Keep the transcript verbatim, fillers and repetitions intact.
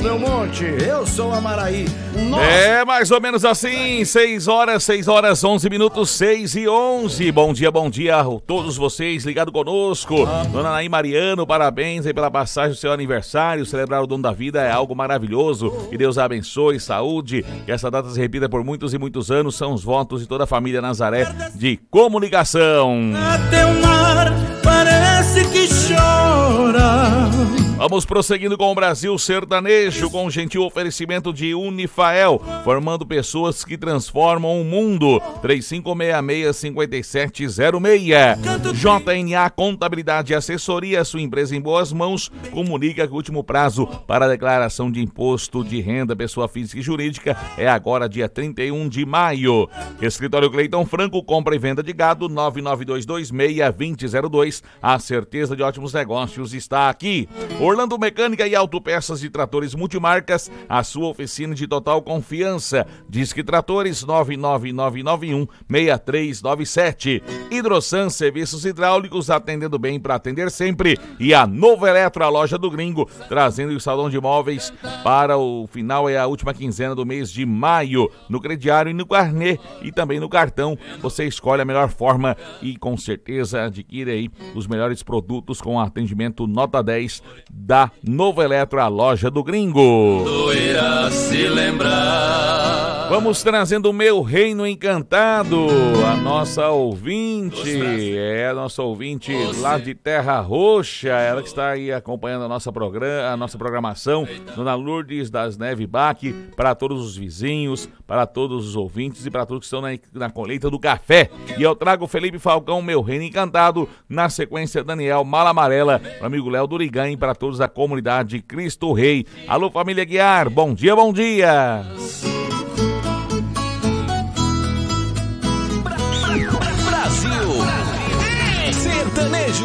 Belmonte, eu sou a Maraí. Nossa. É mais ou menos assim, seis horas, seis horas, onze minutos, seis e onze. Bom dia, bom dia a todos vocês ligados conosco. Ah. Dona Naí Mariano, parabéns aí pela passagem do seu aniversário. Celebrar o dom da vida é algo maravilhoso. Que Deus a abençoe, saúde. Que essa data se repita por muitos e muitos anos. São os votos de toda a família Nazaré de comunicação. Até o mar parece que chora. Vamos prosseguindo com o Brasil Sertanejo, com um gentil oferecimento de Unifael, formando pessoas que transformam o mundo. três cinco seis seis, cinco sete zero seis. J N A Contabilidade e Assessoria, sua empresa em boas mãos, comunica que o último prazo para a declaração de imposto de renda pessoa física e jurídica é agora dia trinta e um de maio. Escritório Cleiton Franco, compra e venda de gado, nove nove dois dois seis, dois zero zero dois. A certeza de ótimos negócios está aqui. Orlando Mecânica e Autopeças de Tratores Multimarcas, a sua oficina de total confiança. Disque Tratores nove nove nove nove um, seis três nove sete. Hidrosan Serviços Hidráulicos, atendendo bem para atender sempre. E a Nova Eletro, a loja do Gringo, trazendo o salão de imóveis para o final, é a última quinzena do mês de maio. No crediário e no carnê e também no cartão, você escolhe a melhor forma e com certeza adquire aí os melhores produtos com atendimento nota dez da Nova Eletro, a loja do Gringo. Doerá se lembrar. Vamos trazendo o Meu Reino Encantado, a nossa ouvinte, é a nossa ouvinte lá de Terra Roxa, ela que está aí acompanhando a nossa, programa, a nossa programação, Dona Lourdes das Neves Bach, para todos os vizinhos, para todos os ouvintes e para todos que estão na, na colheita do café. E eu trago o Felipe Falcão, Meu Reino Encantado, na sequência Daniel Mala Amarela, o amigo Léo Durigan e para todos da comunidade Cristo Rei. Alô, família Guiar, bom dia, bom dia! Brasil Sertanejo.